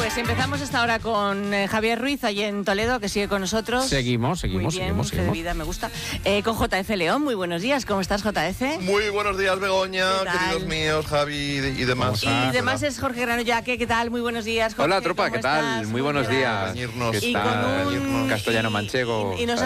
Pues empezamos esta hora con Javier Ruiz, allí en Toledo, que sigue con nosotros. Seguimos. Muy bien, fe de vida, me gusta. Con JF León, muy buenos días. ¿Cómo estás, JF? Muy buenos días, Begoña, queridos míos, Javi y demás. Y demás es Jorge Granollaque. ¿Qué tal? Muy buenos días, Jorge. Hola, tropa, ¿qué tal? estás? Muy buenos días. Bañirnos. ¿Qué Y tal? con un Castellano manchego. Y nos